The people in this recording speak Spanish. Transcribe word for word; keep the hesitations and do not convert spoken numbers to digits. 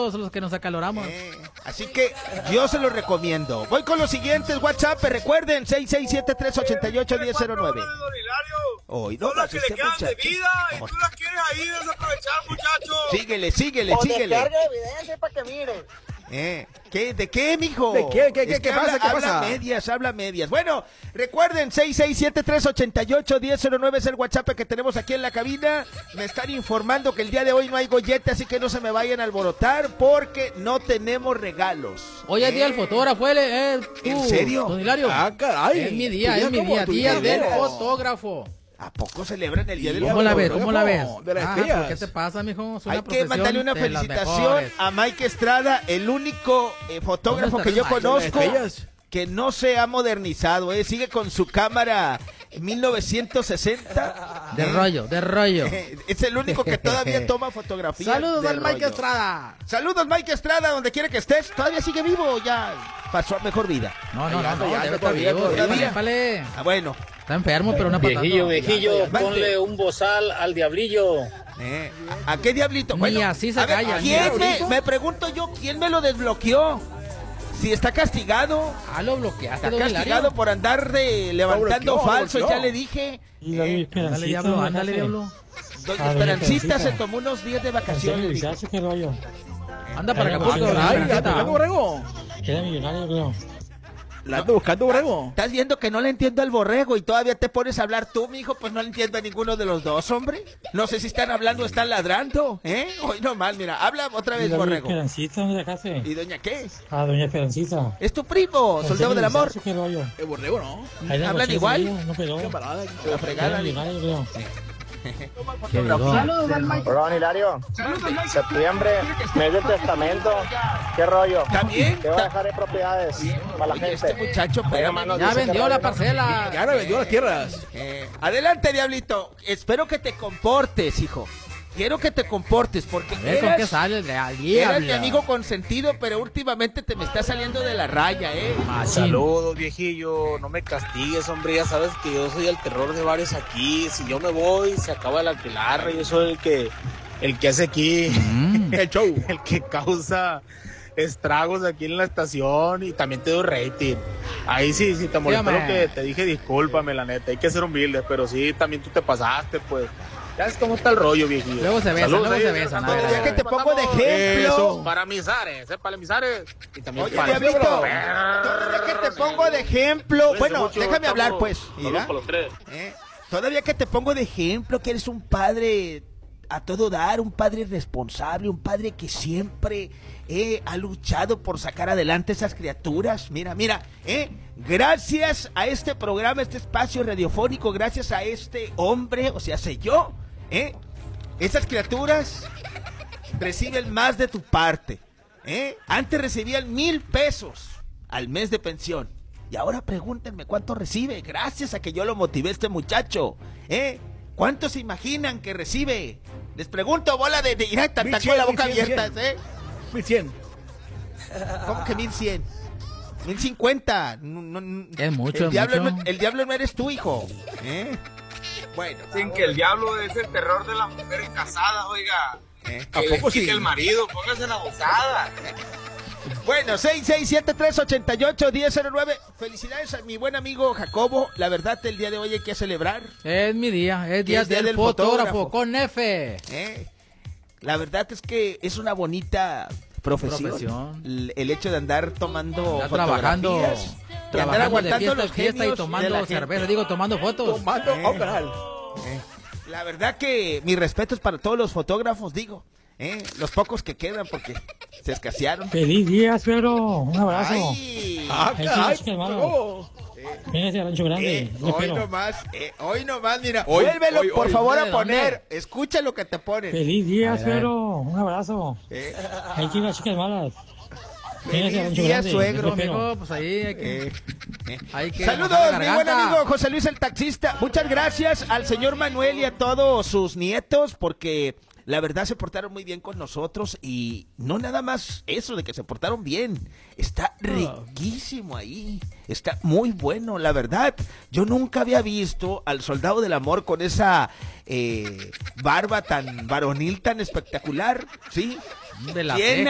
todos los que nos acaloramos. Eh, así que yo se los recomiendo. Voy con los siguientes WhatsApp, recuerden, seis seis siete tres ocho ocho uno cero nueve. Hoy no, son las que le quedan de vida y tú las quieres ahí desaprovechar, muchacho. Síguele, síguele, o síguele. descarga evidencia para que mire. Eh, ¿qué? ¿De qué, mijo? ¿De qué? ¿Qué, qué, Es qué que pasa? habla, ¿Qué habla pasa? medias, habla medias. Bueno, recuerden, seis seis siete tres ocho ocho uno cero nueve es el WhatsApp que tenemos aquí en la cabina. Me están informando que el día de hoy no hay gollete, así que no se me vayan a alborotar porque no tenemos regalos. Hoy es eh. día del fotógrafo, él, eh, tú, ¿En serio? Don Hilario. Ah, caray. Es mi día, ¿Tu es mi cómo? día, ¿Tu día día? del ¿Cómo? fotógrafo. ¿A poco celebran el día del ¿Cómo la ves? fotógrafo? ¿Cómo la ves? De las Ah, espías. ¿por ¿Qué te pasa, mijo? Es una Hay que profesión mandarle una de las felicitación mejores. a Mike Estrada, el único eh, fotógrafo ¿Dónde que yo está Mike? conozco ¿De las estrellas? que no se ha modernizado, eh, sigue con su cámara mil novecientos sesenta. De rollo, de rollo. Eh, Es el único que todavía toma fotografías. Saludos de al Mike rollo. Estrada. Saludos, Mike Estrada, donde quiera que estés. Todavía sigue vivo, ya pasó a mejor vida. No, no, Ahí no, anda, no, ya debe anda estar todavía, vivo. todavía. Épale. Ah, bueno. Está enfermo, pero una patada. Viejillo, viejillo, ya, ya. ponle un bozal al diablillo. Eh, ¿A qué diablito? Ni Bueno, así se a ver, calla, ¿quién ni me, así. me pregunto yo, ¿quién me lo desbloqueó? Si está castigado, Ah, lo bloqueaste, está don castigado Hilario. por andar de levantando bloqueó, lo falsos, bloqueó. ya le dije. Y David Eh, Esperancita, Ándale, diablo, ¿dónde ándale, dejaste? diablo. Doña Ah, doña Esperancita Esperancita. se tomó unos días de ¿En serio, vacaciones. dijo. muchacho, qué rollo? Anda para Ay, acá, ay, don Ay, Hilario. la anda buscando borrego. Era millonario, creo. La anda buscando borrego. Estás viendo que no le entiendo al borrego y todavía te pones a hablar tú, mijo, pues no le entiendo a ninguno de los dos, hombre. No sé si están hablando o están ladrando, ¿eh? Hoy nomás, mira, habla otra ¿Y vez, David borrego. Esperancita, dónde dejaste? ¿Y doña qué? Ah, doña Esperancita. Es tu primo, ¿En soldado serio, del amor. muchacho, qué rollo? El borrego, ¿no? Ahí la ¿Hablan cochera igual? salió, No pegó. Camarada. La Era fregada. millonario, creo. ¿Qué digo? Hola, don Hilario. Septiembre, mes del testamento. ¿Qué rollo? ¿También? ¿Qué va a dejar de propiedades para la Oye, este gente? muchacho, Oiga, espérame. mano, Ya dice que vendió la rollo, ¿no? parcela. Ya no vendió las tierras. Eh, adelante, diablito. Espero que te comportes, hijo. Quiero que te comportes porque A ver con eras, qué sale el eras diablo. mi amigo consentido, pero últimamente te me está saliendo de la raya, ¿eh? Machín. Saludos, viejillo. No me castigues, hombre. Ya sabes que yo soy el terror de varios aquí. Si yo me voy, se acaba el alquilar. Yo soy el que, el que hace aquí, Mm. El show. el que causa estragos aquí en la estación y también te doy rating. Ahí sí, si te molestó hombre. lo que te dije, discúlpame, la neta. Hay que ser humilde, pero sí, también tú te pasaste, pues. Ya ves cómo está el rollo, viejillo. Luego se besan, Saludos luego ahí, se besan, a ver, Todavía a que ver. te pongo de ejemplo. Eso. Para Misares, ¿eh? Para Misares. Y también Oye, para diablito, todavía que te pongo de ejemplo. Bueno, déjame hablar, pues. Mira. Saludos para los tres. ¿Eh? Todavía que te pongo de ejemplo que eres un padre a todo dar, un padre responsable, un padre que siempre eh, ha luchado por sacar adelante esas criaturas. Mira, mira, eh, gracias a este programa, este espacio radiofónico, gracias a este hombre, o sea, sé yo, eh, esas criaturas reciben más de tu parte. ¿eh? Antes recibían mil pesos al mes de pensión. Y ahora pregúntenme cuánto recibe, gracias a que yo lo motivé a este muchacho. ¿eh? ¿Cuánto se imaginan que recibe? Les pregunto, bola de... de irá, tan, tan con la boca mil cien, abierta, ¿eh? mil cien. ¿Cómo que mil cien? Mil cincuenta. No, no, no. Es mucho, el es diablo mucho. No, el diablo no eres tú, hijo. ¿eh? Bueno. Dicen que el diablo es el terror de las mujeres casadas, oiga. ¿eh? ¿A Que poco le sí? quite el marido, póngase la abusada. Bueno, seis seis siete tres ocho ocho uno cero nueve. Felicidades a mi buen amigo Jacobo. La verdad, el día de hoy hay que celebrar. Es mi día, es día Es día del, del fotógrafo, fotógrafo. con F. ¿eh? La verdad es que es una bonita profesión. Profesión. El, el hecho de andar tomando Está trabajando, fotografías y andar trabajando de aguantando fiesta en los fiesta y genios de la tomando gente. cerveza, digo, tomando fotos. Tomando Eh. oh, canal. La verdad que mi respeto es para todos los fotógrafos, digo. ¿eh? Los pocos que quedan porque se escasearon. Feliz día, suegro. Un abrazo. Ay, Ah, Ahí caray. sí, hermano. Oh. Véngase al Rancho Grande. eh, Yo hoy espero. nomás, eh, hoy nomás, mira, Hoy, vuélvelo hoy, por hoy. favor a ¿De dónde? poner. Escucha lo que te ponen. Feliz día, A ver. suegro. Un abrazo. Eh, Ahí sí, las chicas malas. Véngase al Feliz Rancho día, Grande. suegro. Yo espero. Amigo, pues ahí hay que... eh, eh. Hay que Saludos, mojar la mi buen garganta. amigo José Luis el taxista. Muchas gracias al señor Manuel y a todos sus nietos porque la verdad se portaron muy bien con nosotros y no nada más eso de que se portaron bien. Está riquísimo ahí. Está muy bueno, la verdad. Yo nunca había visto al soldado del amor con esa eh, barba tan varonil, tan espectacular, ¿sí? De la Llena